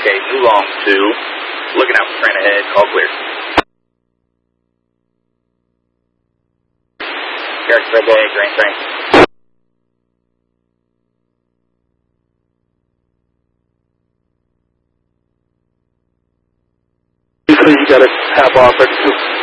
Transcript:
Okay, New Long 2. Looking out for train ahead. Call clear. Harrisburg Bay, train. You got a half off at